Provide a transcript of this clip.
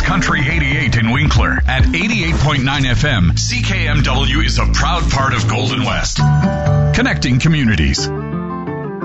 Country 88 in Winkler. At 88.9 FM, CKMW is a proud part of Golden West. Connecting communities.